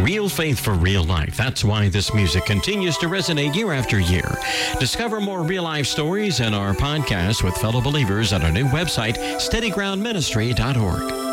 Real faith for real life. That's why this music continues to resonate year after year. Discover more real life stories in our podcast with fellow believers at our new website, steadygroundministry.org.